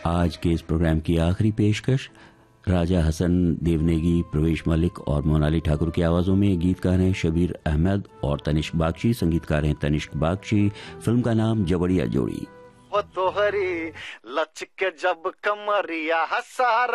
आज के इस प्रोग्राम की आखिरी पेशकश राजा हसन देवनेगी, प्रवेश मलिक और मोनाली ठाकुर की आवाजों में। गीतकार हैं शबीर अहमद और तनिष्क बागची, संगीतकार हैं तनिष्क बागची। फिल्म का नाम जबड़िया जोड़ी। वो तोहरी लचके जब कमरिया हसार